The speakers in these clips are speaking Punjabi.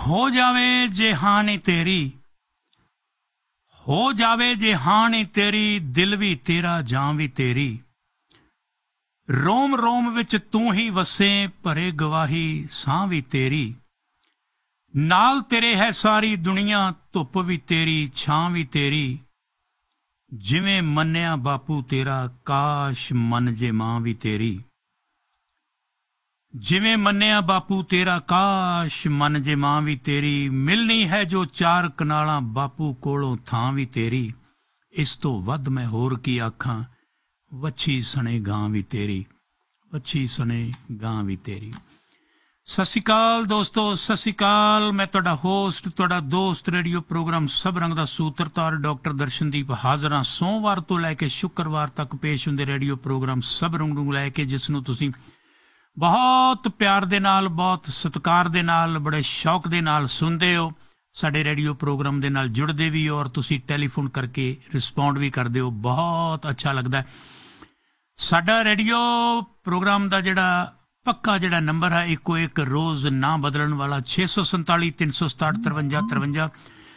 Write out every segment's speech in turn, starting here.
ਹੋ ਜਾਵੇ ਜੇ ਹਾਨੀ ਤੇਰੀ, ਹੋ ਜਾਵੇ ਜੇ ਹਾਨੀ ਤੇਰੀ, ਦਿਲ ਵੀ ਤੇਰਾ ਜਾਂ ਵੀ ਤੇਰੀ, ਰੋਮ ਰੋਮ ਵਿੱਚ ਤੂੰ ਹੀ ਵਸੇ, ਭਰੇ ਗਵਾਹੀ ਸਾਹ ਵੀ ਤੇਰੀ, ਨਾਲ ਤੇਰੇ ਹੈ ਸਾਰੀ ਦੁਨੀਆ, ਧੁੱਪ ਵੀ ਤੇਰੀ ਛਾਂ ਵੀ ਤੇਰੀ, ਜਿਵੇਂ ਮੰਨਿਆ ਬਾਪੂ ਤੇਰਾ, ਕਾਸ਼ ਮੰਨ ਜੇ ਮਾਂ ਵੀ ਤੇਰੀ, ਜਿਵੇਂ ਮੰਨਿਆ ਬਾਪੂ ਤੇਰਾ, ਕਾਸ਼ ਮੰਨ ਜੇ ਮਾਂ ਵੀ ਤੇਰੀ, ਮਿਲਣੀ ਹੈ ਜੋ ਚਾਰ ਕਨਾਲਾਂ, ਬਾਪੂ ਕੋਲੋਂ ਥਾਂ ਵੀ ਤੇਰੀ, ਇਸ ਤੋਂ ਵੱਧ ਮੈਂ ਹੋਰ ਕੀ ਆਖਾਂ, ਵੱਛੀ ਸਣੇ ਗਾਂ ਵੀ ਤੇਰੀ, ਵੱਛੀ ਸਣੇ ਗਾਂ ਵੀ ਤੇਰੀ। ਸਤਿ ਸ਼੍ਰੀ ਅਕਾਲ ਦੋਸਤੋ, ਸਤਿ ਸ਼੍ਰੀ ਅਕਾਲ। ਮੈਂ ਤੁਹਾਡਾ ਹੋਸਟ, ਤੁਹਾਡਾ ਦੋਸਤ, ਰੇਡੀਓ ਪ੍ਰੋਗਰਾਮ ਸਭ ਰੰਗ ਦਾ ਸੂਤਰਧਾਰ ਡਾਕਟਰ ਦਰਸ਼ਨਦੀਪ ਹਾਜ਼ਰ ਹਾਂ। ਸੋਮਵਾਰ ਤੋਂ ਲੈ ਕੇ ਸ਼ੁੱਕਰਵਾਰ ਤੱਕ ਪੇਸ਼ ਹੁੰਦੇ ਰੇਡੀਓ ਪ੍ਰੋਗਰਾਮ ਸਭ ਰੰਗ ਨੂੰ ਲੈ ਕੇ, ਜਿਸ ਨੂੰ ਤੁਸੀਂ ਬਹੁਤ ਪਿਆਰ ਦੇ ਨਾਲ, ਬਹੁਤ ਸਤਿਕਾਰ ਦੇ ਨਾਲ, ਬੜੇ ਸ਼ੌਕ ਦੇ ਨਾਲ ਸੁਣਦੇ ਹੋ। ਸਾਡੇ ਰੇਡੀਓ ਪ੍ਰੋਗਰਾਮ ਦੇ ਨਾਲ ਜੁੜਦੇ ਵੀ ਹੋ ਔਰ ਤੁਸੀਂ ਟੈਲੀਫੋਨ ਕਰਕੇ ਰਿਸਪੌਂਡ ਵੀ ਕਰਦੇ ਹੋ, ਬਹੁਤ ਅੱਛਾ ਲੱਗਦਾ। ਸਾਡਾ ਰੇਡੀਓ ਪ੍ਰੋਗਰਾਮ ਦਾ ਜਿਹੜਾ ਪੱਕਾ ਜਿਹੜਾ ਨੰਬਰ ਹੈ, ਇੱਕੋ ਇੱਕ ਰੋਜ਼ ਨਾ ਬਦਲਣ ਵਾਲਾ, 647 367 53 53,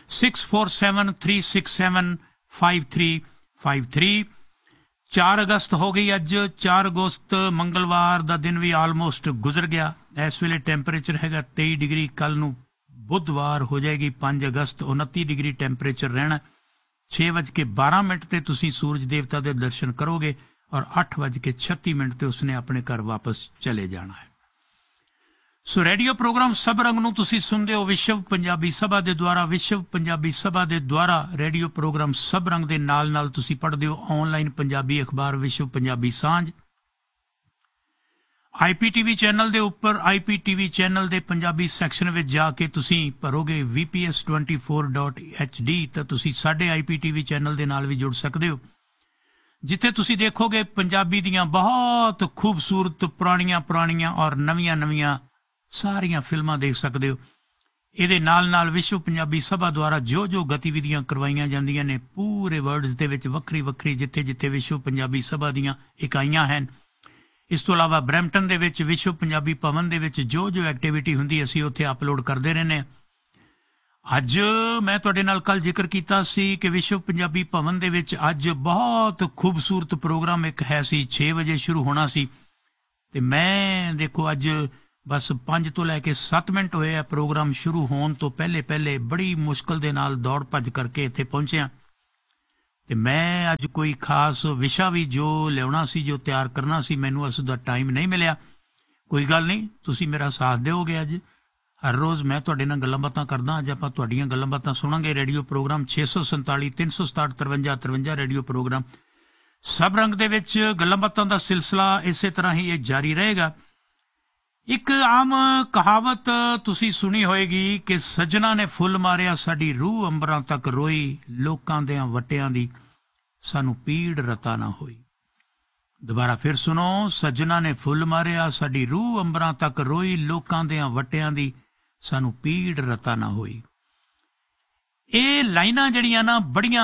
647367 5353। 4 ਅਗਸਤ ਹੋ ਗਈ ਅੱਜ। 4 ਅਗਸਤ ਮੰਗਲਵਾਰ ਦਾ ਦਿਨ ਵੀ ਆਲਮੋਸਟ ਗੁਜ਼ਰ ਗਿਆ। ਇਸ ਵੇਲੇ ਟੈਂਪਰੇਚਰ ਹੈਗਾ 23 ਡਿਗਰੀ। ਕੱਲ ਨੂੰ ਬੁੱਧਵਾਰ ਹੋ ਜਾਏਗੀ 5 ਅਗਸਤ, 29 ਡਿਗਰੀ ਟੈਂਪਰੇਚਰ ਰਹਿਣਾ। 6:12 ਤੇ ਤੁਸੀਂ ਸੂਰਜ ਦੇਵਤਾ ਦੇ ਦਰਸ਼ਨ ਕਰੋਗੇ ਔਰ 8:36 ਤੇ ਉਸਨੇ ਆਪਣੇ ਘਰ ਵਾਪਸ ਚਲੇ ਜਾਣਾ ਹੈ। ਸੋ ਰੇਡੀਓ ਪ੍ਰੋਗਰਾਮ ਸਭ ਰੰਗ ਨੂੰ ਤੁਸੀਂ ਸੁਣਦੇ ਹੋ ਵਿਸ਼ਵ ਪੰਜਾਬੀ ਸਭਾ ਦੇ ਦੁਆਰਾ। ਵਿਸ਼ਵ ਪੰਜਾਬੀ ਸਭਾ ਦੇ ਦੁਆਰਾ ਰੇਡੀਓ ਪ੍ਰੋਗਰਾਮ ਸਭ ਰੰਗ ਦੇ ਨਾਲ ਨਾਲ ਤੁਸੀਂ ਪੜ੍ਹਦੇ ਹੋ ਆਨਲਾਈਨ ਪੰਜਾਬੀ ਅਖਬਾਰ ਵਿਸ਼ਵ ਪੰਜਾਬੀ ਸਾਂਝ। IPTV ਚੈਨਲ ਦੇ ਉੱਪਰ, IPTV ਚੈਨਲ ਦੇ ਪੰਜਾਬੀ ਸੈਕਸ਼ਨ ਵਿੱਚ ਜਾ ਕੇ ਤੁਸੀਂ ਭਰੋਗੇ VPS24.HD ਤਾਂ ਤੁਸੀਂ ਸਾਡੇ IPTV ਚੈਨਲ ਦੇ ਨਾਲ ਵੀ ਜੁੜ ਸਕਦੇ ਹੋ, ਜਿੱਥੇ ਤੁਸੀਂ ਦੇਖੋਗੇ ਪੰਜਾਬੀ ਦੀਆਂ ਬਹੁਤ ਖੂਬਸੂਰਤ ਪੁਰਾਣੀਆਂ ਔਰ ਨਵੀਆਂ ਸਾਰੀਆਂ ਫਿਲਮਾਂ ਦੇਖ ਸਕਦੇ ਹੋ। ਇਹਦੇ ਨਾਲ ਨਾਲ ਵਿਸ਼ਵ ਪੰਜਾਬੀ ਸਭਾ ਦੁਆਰਾ ਜੋ ਗਤੀਵਿਧੀਆਂ ਕਰਵਾਈਆਂ ਜਾਂਦੀਆਂ ਨੇ ਪੂਰੇ ਵਰਲਡ ਦੇ ਵਿੱਚ, ਵੱਖਰੀ ਜਿੱਥੇ ਵਿਸ਼ਵ ਪੰਜਾਬੀ ਸਭਾ ਦੀਆਂ ਇਕਾਈਆਂ ਹਨ। ਇਸ ਤੋਂ ਇਲਾਵਾ ਬਰੈਂਪਟਨ ਦੇ ਵਿੱਚ ਵਿਸ਼ਵ ਪੰਜਾਬੀ ਭਵਨ ਦੇ ਵਿੱਚ ਜੋ ਐਕਟੀਵਿਟੀ ਹੁੰਦੀ ਅਸੀਂ ਉੱਥੇ ਅਪਲੋਡ ਕਰਦੇ ਰਹਿੰਦੇ ਹਾਂ। ਅੱਜ ਮੈਂ ਤੁਹਾਡੇ ਨਾਲ ਕੱਲ ਜ਼ਿਕਰ ਕੀਤਾ ਸੀ ਕਿ ਵਿਸ਼ਵ ਪੰਜਾਬੀ ਭਵਨ ਦੇ ਵਿੱਚ ਅੱਜ ਬਹੁਤ ਖੂਬਸੂਰਤ ਪ੍ਰੋਗਰਾਮ ਇੱਕ ਹੈ ਸੀ, 6 ਵਜੇ ਸ਼ੁਰੂ ਹੋਣਾ ਸੀ। ਤੇ ਮੈਂ ਦੇਖੋ ਅੱਜ ਬਸ 5 ਤੋਂ ਲੈ ਕੇ 7 ਮਿੰਟ ਹੋਏ ਆ ਪ੍ਰੋਗਰਾਮ ਸ਼ੁਰੂ ਹੋਣ ਤੋਂ ਪਹਿਲੇ ਬੜੀ ਮੁਸ਼ਕਲ ਦੇ ਨਾਲ ਦੌੜ ਭੱਜ ਕਰਕੇ ਇੱਥੇ ਪਹੁੰਚਿਆ। ਤੇ ਮੈਂ ਅੱਜ ਕੋਈ ਖਾਸ ਵਿਸ਼ਾ ਵੀ ਜੋ ਲਿਆਉਣਾ ਸੀ, ਜੋ ਤਿਆਰ ਕਰਨਾ ਸੀ, ਮੈਨੂੰ ਉਸ ਦਾ ਟਾਈਮ ਨਹੀਂ ਮਿਲਿਆ। ਕੋਈ ਗੱਲ ਨਹੀਂ, ਤੁਸੀਂ ਮੇਰਾ ਸਾਥ ਦਿਓਗੇ। ਅੱਜ ਹਰ ਰੋਜ਼ ਮੈਂ ਤੁਹਾਡੇ ਨਾਲ ਗੱਲਾਂ ਬਾਤਾਂ ਕਰਦਾ। ਅੱਜ ਆਪਾਂ ਤੁਹਾਡੀਆਂ ਗੱਲਾਂ ਬਾਤਾਂ ਸੁਣਾਂਗੇ। ਰੇਡੀਓ ਪ੍ਰੋਗਰਾਮ 647 367 53 53 ਰੇਡੀਓ ਪ੍ਰੋਗਰਾਮ ਸਭ ਰੰਗ ਦੇ ਵਿੱਚ ਗੱਲਾਂ ਬਾਤਾਂ ਦਾ ਸਿਲਸਿਲਾ ਇਸੇ ਤਰ੍ਹਾਂ ਹੀ ਇਹ ਜਾਰੀ ਰਹੇਗਾ। ਇੱਕ ਆਮ ਕਹਾਵਤ ਤੁਸੀਂ ਸੁਣੀ ਹੋਏਗੀ ਕਿ ਸੱਜਣਾ ਨੇ ਫੁੱਲ ਮਾਰਿਆ, ਸਾਡੀ ਰੂਹ ਅੰਬਰਾਂ ਤੱਕ ਰੋਈ, ਲੋਕਾਂ ਦੇ ਵਟਿਆਂ ਦੀ ਸਾਨੂੰ ਪੀੜ ਰਤਾ ਨਾ ਹੋਈ। ਦੁਬਾਰਾ ਫਿਰ ਸੁਣੋ, ਸੱਜਣਾ ਨੇ ਫੁੱਲ ਮਾਰਿਆ, ਸਾਡੀ ਰੂਹ ਅੰਬਰਾਂ ਤੱਕ ਰੋਈ, ਲੋਕਾਂ ਦੇ ਵਟਿਆਂ ਦੀ ਸਾਨੂੰ ਪੀੜ ਰਤਾ ਨਾ ਹੋਈ। ਇਹ ਲਾਈਨਾਂ ਜਿਹੜੀਆਂ ਨਾ ਬੜੀਆਂ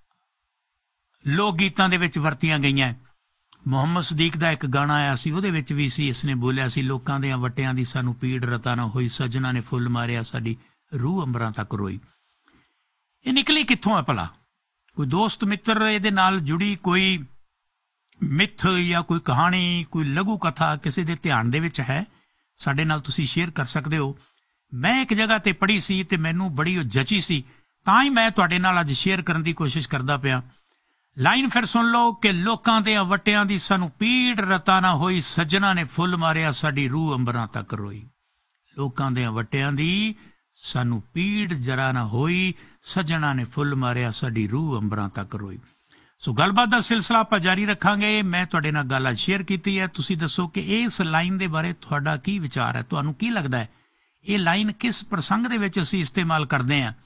ਲੋਕ ਗੀਤਾਂ ਦੇ ਵਿੱਚ ਵਰਤੀਆਂ ਗਈਆਂ। ਮੁਹੰਮਦ ਸਦੀਕ ਦਾ ਇੱਕ ਗਾਣਾ ਆਇਆ ਸੀ, ਉਹਦੇ ਵਿੱਚ ਵੀ ਸੀ, ਇਸਨੇ ਬੋਲਿਆ ਸੀ, ਲੋਕਾਂ ਦੇ ਵਟਿਆਂ ਦੀ ਸਾਨੂੰ ਪੀੜ ਰਤਾ ਨਾ ਹੋਈ, ਸੱਜਣਾ ਨੇ ਫੁੱਲ ਮਾਰਿਆ, ਸਾਡੀ ਰੂਹ ਅੰਬਰਾਂ ਤੱਕ ਰੋਈ। ਇਹ ਨਿਕਲੀ ਕਿੱਥੋਂ ਹੈ ਭਲਾ? ਕੋਈ ਦੋਸਤ ਮਿੱਤਰ ਇਹਦੇ ਨਾਲ ਜੁੜੀ ਕੋਈ ਮਿੱਥ ਜਾਂ ਕੋਈ ਕਹਾਣੀ, ਕੋਈ ਲਘੂ ਕਥਾ ਕਿਸੇ ਦੇ ਧਿਆਨ ਦੇ ਵਿੱਚ ਹੈ, ਸਾਡੇ ਨਾਲ ਤੁਸੀਂ ਸ਼ੇਅਰ ਕਰ ਸਕਦੇ ਹੋ। ਮੈਂ ਇੱਕ ਜਗ੍ਹਾ ਤੇ ਪੜ੍ਹੀ ਸੀ ਤੇ ਮੈਨੂੰ ਬੜੀ ਉਹ ਜਚੀ ਸੀ, ਤਾਂ ਹੀ ਮੈਂ ਤੁਹਾਡੇ ਨਾਲ ਅੱਜ ਸ਼ੇਅਰ ਕਰਨ ਦੀ ਕੋਸ਼ਿਸ਼ ਕਰਦਾ ਪਿਆ। ਲਾਈਨ ਫਿਰ ਸੁਣ ਲਓ ਕਿ ਲੋਕਾਂ ਦੇ ਵਟਿਆਂ ਦੀ ਸਾਨੂੰ ਪੀੜ ਰਤਾ ਨਾ ਹੋਈ, ਸੱਜਣਾ ਨੇ ਫੁੱਲ ਮਾਰਿਆ, ਸਾਡੀ ਰੂਹ ਅੰਬਰਾਂ ਤੱਕ ਰੋਈ। ਲੋਕਾਂ ਦੇ ਵਟਿਆਂ ਦੀ ਸਾਨੂੰ ਪੀੜ ਜਰਾ ਨਾ ਹੋਈ, ਸੱਜਣਾ ਨੇ ਫੁੱਲ ਮਾਰਿਆ, ਸਾਡੀ ਰੂਹ ਅੰਬਰਾਂ ਤੱਕ ਰੋਈ। ਸੋ ਗੱਲਬਾਤ ਦਾ ਸਿਲਸਿਲਾ ਆਪਾਂ ਜਾਰੀ ਰੱਖਾਂਗੇ। ਮੈਂ ਤੁਹਾਡੇ ਨਾਲ ਗੱਲ ਅੱਜ ਸ਼ੇਅਰ ਕੀਤੀ ਹੈ। ਤੁਸੀਂ ਦੱਸੋ ਕਿ ਇਸ ਲਾਈਨ ਦੇ ਬਾਰੇ ਤੁਹਾਡਾ ਕੀ ਵਿਚਾਰ ਹੈ? ਤੁਹਾਨੂੰ ਕੀ ਲੱਗਦਾ ਹੈ ਇਹ ਲਾਈਨ ਕਿਸ ਪ੍ਰਸੰਗ ਦੇ ਵਿੱਚ ਅਸੀਂ ਇਸਤੇਮਾਲ ਕਰਦੇ ਹਾਂ?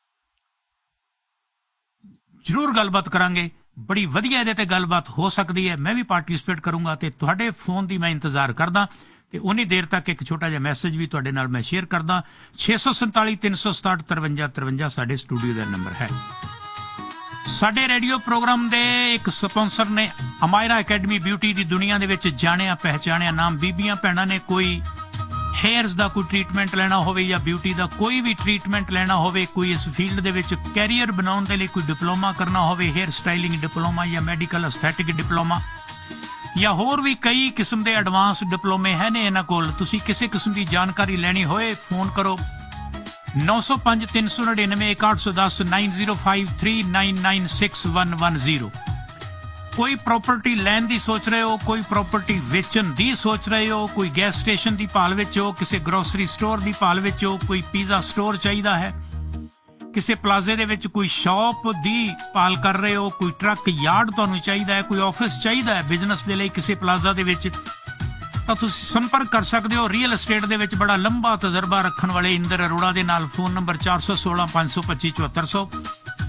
ਜ਼ਰੂਰ ਗੱਲਬਾਤ ਕਰਾਂਗੇ। ਬੜੀ ਵਧੀਆ ਇਹਦੇ ਤੇ ਗੱਲਬਾਤ ਹੋ ਸਕਦੀ ਹੈ। ਮੈਂ ਵੀ ਪਾਰਟਿਸਿਪੇਟ ਕਰੂੰਗਾ ਤੇ ਤੁਹਾਡੇ ਫੋਨ ਦੀ ਮੈਂ ਇੰਤਜ਼ਾਰ ਕਰਦਾ। ਤੇ ਉਨੀ ਦੇਰ ਤੱਕ ਇੱਕ ਛੋਟਾ ਜਿਹਾ ਮੈਸੇਜ ਵੀ ਤੁਹਾਡੇ ਨਾਲ ਮੈਂ ਸ਼ੇਅਰ ਕਰਦਾ। 647 367 53 53 ਸਾਡੇ ਸਟੂਡੀਓ ਦਾ ਨੰਬਰ ਹੈ। ਸਾਡੇ ਰੇਡੀਓ ਪ੍ਰੋਗਰਾਮ ਦੇ ਇੱਕ ਸਪਾਂਸਰ ਨੇ ਅਮਾਇਰਾ ਅਕੈਡਮੀ ਬਿਊਟੀ ਦੀ ਦੁਨੀਆ ਦੇ ਵਿੱਚ ਜਾਣਿਆ ਪਹਿਚਾਣਿਆ ਨਾਮ। ਬੀਬੀਆਂ ਭੈਣਾਂ ਨੇ ਕੋਈ हेयर्स का कोई ट्रीटमेंट लेना होवे या ब्यूटी का कोई भी ट्रीटमेंट लेना होवे, कोई इस फील्ड दे विच कैरियर बनाउण दे लई कोई डिप्लोमा करना होवे, हेयर स्टाइलिंग डिप्लोमा या मैडिकल एस्थेटिक डिप्लोमा या होर भी कई किस्म के एडवांस डिप्लोमे है ने इन्हां कोल। तुसीं किसी किस्म की जानकारी लेनी होए फोन करो 905 399 1810 905 399 6110। कोई प्रॉपर्टी लैन की सोच रहे हो, कोई प्रॉपर्टी वेचन की सोच रहे हो, कोई गैस स्टेशन की भाल विच हो, किसी ग्रोसरी स्टोर की भाल विच हो, कोई पिज़्ज़ा स्टोर चाहिए है, किसी प्लाजे दे विच कोई शॉप की भाल कर रहे हो, कोई ट्रक यार्ड तुहानूं चाहिए है, कोई ऑफिस चाहिए है बिजनेस के लिए किसी प्लाजा दे विच, तां तुसीं संपर्क कर सकते हो रियल एस्टेट दे विच बड़ा लंबा तजर्बा रखने वाले इंदर अरोड़ा दे नाल। Phone number 416 525 7400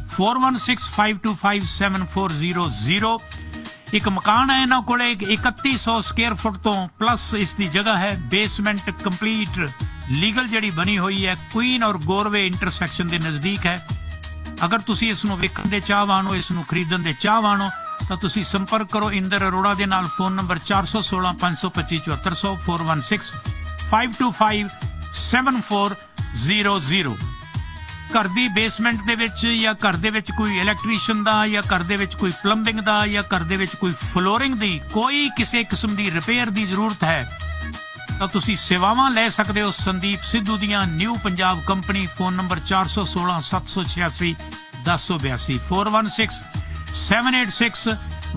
4165257400। एक मकान है इन्हां कोले 3100 स्क्वेयर फुट तो प्लस इसकी जगह है, बेसमेंट कंप्लीट लीगल जड़ी बनी हुई है, क्वीन और गोरवे इंटरसैक्शन के नजदीक है। अगर तुसी इसनूं वेखण दे चाहवान हो, इसनूं खरीदण दे चाहवान हो तो तुसी संपर्क करो इंदर अरोड़ा दे नाल। Phone number 416 525 7400 416 525 7400। घर दी बेसमेंट दे विच या घर दे विच कोई इलैक्ट्रीशियन दा या घर दे विच कोई प्लंबिंग दा या घर दे विच कोई फ्लोरिंग दी कोई किसी किस्म की रिपेयर की जरूरत है तो तुसी सेवावां ले सकते हो संदीप सिद्धू दियां new Punjab company. Phone number 416 786 1082 416 786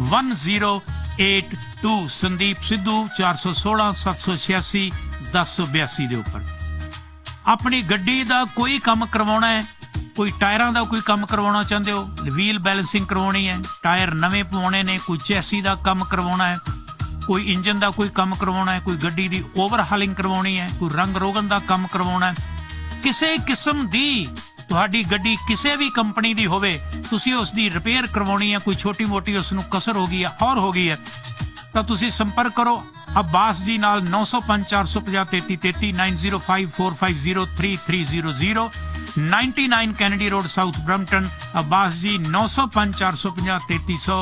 1082। Sandeep Sidhu 416 786 1082 दे उपर। अपनी गड्डी का कोई काम करवाना है, कोई टायरां का कोई काम करवाना चाहते हो, व्हील बैलेंसिंग करवानी है, टायर नवे पवाने ने, कोई चैसी का काम करवाना है, कोई इंजन का कोई काम करवाना है, कोई गड्डी की ओवरहालिंग करवानी है, कोई रंग रोगन का काम करवाना है, किसी किस्म की तुहाडी गड्डी किसी भी कंपनी की होवे, तुसी उसकी रिपेयर करवानी है, कोई छोटी मोटी उसनूं कसर हो गई है और हो गई है तो तुसी संपर्क करो अब्बास जी नाल 905 450 3333 905 450 3300 99 Kennedy road south Brampton. Abbas जी 905 450 3300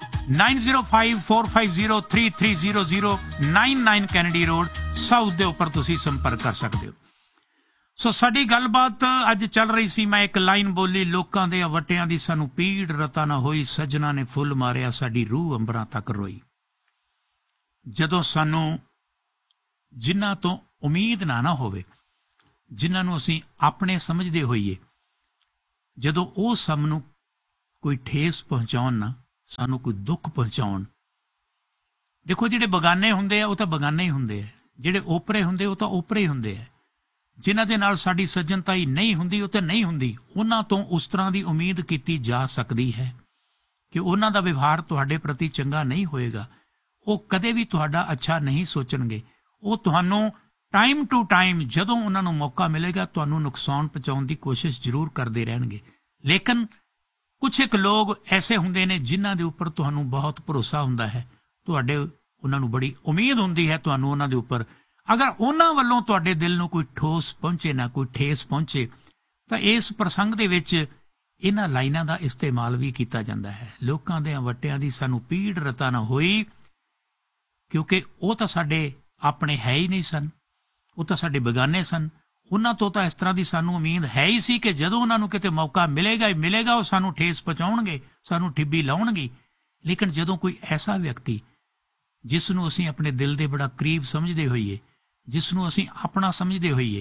905 450 3300 99 कैनेडी रोड साउथ दे उपर तुसी संपर्क कर सकते हो। सो साडी गलबात अज चल रही सी, मैं एक लाइन बोली, लोकां दे वटियां दी सानू पीड़ रता ना होई, सजना ने फुल मारिया साडी रूह अंबरां तक रोई। जदों सानू जिन्हां तो उम्मीद ना होवे, जिन्हां नूं असीं अपने समझदे होईए, जदों ओह सानू कोई ठेस पहुंचाउण ना, सानू कोई दुख पहुंचाउण, देखो जिहड़े बगाने हुंदे आ ओह तां बगाने ही हुंदे आ, जिहड़े ओपरे हुंदे ओह तां ओपरे ही हुंदे आ, जिन्हां दे नाल साडी सज्जनताई नहीं हुंदी ओह तां नहीं हुंदी, उन्हां तो उस तरह की उम्मीद कीती जा सकदी है कि उन्हां दा व्यवहार तुहाडे प्रति चंगा नहीं होएगा, ਉਹ ਕਦੇ ਵੀ ਤੁਹਾਡਾ ਅੱਛਾ ਨਹੀਂ ਸੋਚਣਗੇ, ਉਹ ਤੁਹਾਨੂੰ ਟਾਈਮ ਟੂ ਟਾਈਮ ਜਦੋਂ ਉਹਨਾਂ ਨੂੰ ਮੌਕਾ ਮਿਲੇਗਾ ਤੁਹਾਨੂੰ ਨੁਕਸਾਨ ਪਹੁੰਚਾਉਣ ਦੀ ਕੋਸ਼ਿਸ਼ ਜ਼ਰੂਰ ਕਰਦੇ ਰਹਿਣਗੇ। ਲੇਕਿਨ ਕੁਝ ਇੱਕ ਲੋਕ ਐਸੇ ਹੁੰਦੇ ਨੇ ਜਿਨ੍ਹਾਂ ਦੇ ਉੱਪਰ ਤੁਹਾਨੂੰ ਬਹੁਤ ਭਰੋਸਾ ਹੁੰਦਾ ਹੈ, ਤੁਹਾਡੇ ਉਹਨਾਂ ਨੂੰ ਬੜੀ ਉਮੀਦ ਹੁੰਦੀ ਹੈ ਤੁਹਾਨੂੰ ਉਹਨਾਂ ਦੇ ਉੱਪਰ। ਅਗਰ ਉਹਨਾਂ ਵੱਲੋਂ ਤੁਹਾਡੇ ਦਿਲ ਨੂੰ ਕੋਈ ਠੋਸ ਪਹੁੰਚੇ ਨਾ, ਕੋਈ ਠੇਸ ਪਹੁੰਚੇ, ਤਾਂ ਇਸ ਪ੍ਰਸੰਗ ਦੇ ਵਿੱਚ ਇਹਨਾਂ ਲਾਈਨਾਂ ਦਾ ਇਸਤੇਮਾਲ ਵੀ ਕੀਤਾ ਜਾਂਦਾ ਹੈ। ਲੋਕਾਂ ਦੇ ਵਟਿਆਂ ਦੀ ਸਾਨੂੰ ਪੀੜ ਰਤਾ ਨਾ ਹੋਈ, क्योंकि वो तो साडे अपने है ही नहीं सन, वो तो साडे बेगाने सन। उन्हां तो तां इस तरह की सानू उम्मीद है ही सी कि जदों उन्हां नूं किते मौका मिलेगा ही मिलेगा, वो सानू ठेस पहुंचाउणगे, सानू ठिब्बी लाउणगे। लेकिन जदों कोई ऐसा व्यक्ति जिसनूं असीं अपने दिल दे बड़ा करीब समझदे होईए, जिसनूं असीं अपना समझदे होईए,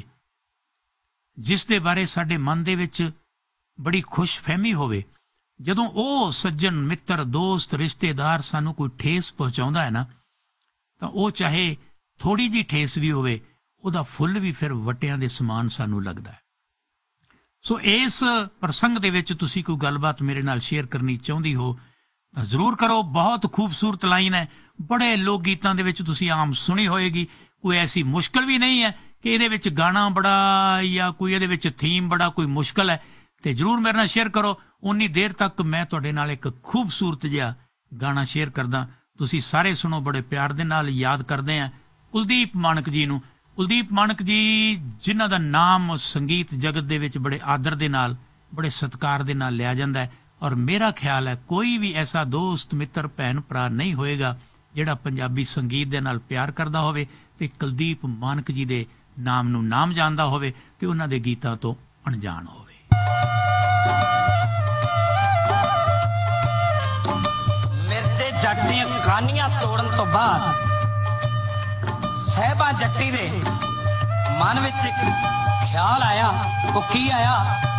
जिस दे बारे साडे मन दे विच बड़ी खुशफहमी होवे, जदों ओह सज्जन मित्र दोस्त रिश्तेदार सानू कोई ठेस पहुंचाउंदा है ना, ਤਾਂ ਉਹ ਚਾਹੇ ਥੋੜੀ ਜੀ ਠੇਸ ਵੀ ਹੋਵੇ, ਉਹਦਾ ਫੁੱਲ ਵੀ ਫਿਰ ਵਟਿਆਂ ਦੇ ਸਮਾਨ ਸਾਨੂੰ ਲੱਗਦਾ ਹੈ। ਸੋ ਇਸ ਪ੍ਰਸੰਗ ਦੇ ਵਿੱਚ ਤੁਸੀਂ ਕੋਈ ਗੱਲਬਾਤ ਮੇਰੇ ਨਾਲ ਸ਼ੇਅਰ ਕਰਨੀ ਚਾਹੁੰਦੀ ਹੋ ਤਾਂ ਜ਼ਰੂਰ ਕਰੋ। ਬਹੁਤ ਖੂਬਸੂਰਤ ਲਾਈਨ ਹੈ, ਬੜੇ ਲੋਕ ਗੀਤਾਂ ਦੇ ਵਿੱਚ ਤੁਸੀਂ ਆਮ ਸੁਣੀ ਹੋਏਗੀ, ਕੋਈ ਐਸੀ ਮੁਸ਼ਕਲ ਵੀ ਨਹੀਂ ਹੈ ਕਿ ਇਹਦੇ ਵਿੱਚ ਗਾਣਾ ਬੜਾ ਜਾਂ ਕੋਈ ਇਹਦੇ ਵਿੱਚ ਥੀਮ ਬੜਾ ਕੋਈ ਮੁਸ਼ਕਲ ਹੈ, ਤੇ ਜ਼ਰੂਰ ਮੇਰੇ ਨਾਲ ਸ਼ੇਅਰ ਕਰੋ। ਉਨੀ ਦੇਰ ਤੱਕ ਮੈਂ ਤੁਹਾਡੇ ਨਾਲ ਇੱਕ ਖੂਬਸੂਰਤ ਜਿਹਾ ਗਾਣਾ ਸ਼ੇਅਰ ਕਰਦਾ, ਤੁਸੀਂ ਸਾਰੇ ਸੁਣੋ, ਬੜੇ ਪਿਆਰ ਦੇ ਨਾਲ ਯਾਦ ਕਰਦੇ ਆ ਕੁਲਦੀਪ ਮਾਣਕ ਜੀ ਨੂੰ। ਕੁਲਦੀਪ ਮਾਣਕ ਜੀ ਜਿਨ੍ਹਾਂ ਦਾ ਨਾਮ ਸੰਗੀਤ ਜਗਤ ਦੇ ਵਿੱਚ ਬੜੇ ਆਦਰ ਦੇ ਨਾਲ, ਬੜੇ ਸਤਿਕਾਰ ਦੇ ਨਾਲ ਲਿਆ ਜਾਂਦਾ ਹੈ, ਔਰ ਮੇਰਾ ਖਿਆਲ ਹੈ ਕੋਈ ਵੀ ਐਸਾ ਦੋਸਤ ਮਿੱਤਰ ਭੈਣ ਭਰਾ ਨਹੀਂ ਹੋਏਗਾ ਜਿਹੜਾ ਪੰਜਾਬੀ ਸੰਗੀਤ ਦੇ ਨਾਲ ਪਿਆਰ ਕਰਦਾ ਹੋਵੇ ਤੇ ਕੁਲਦੀਪ ਮਾਣਕ ਜੀ ਦੇ ਨਾਮ ਨੂੰ ਨਾਮ ਜਾਣਦਾ ਹੋਵੇ ਤੇ ਉਹਨਾਂ ਦੇ ਗੀਤਾਂ ਤੋਂ ਅਣਜਾਣ ਹੋਵੇ। ਮਿਰਜ਼ੇ ਜੱਟ ਦੀਆਂ ਕਹਾਣੀਆਂ ਤੋੜਨ ਤੋਂ ਬਾਅਦ ਸਾਹਿਬਾਂ ਜੱਟੀ ਦੇ ਮਨ ਵਿੱਚ ਇੱਕ ਖਿਆਲ ਆਇਆ। ਉਹ ਕੀ ਆਇਆ?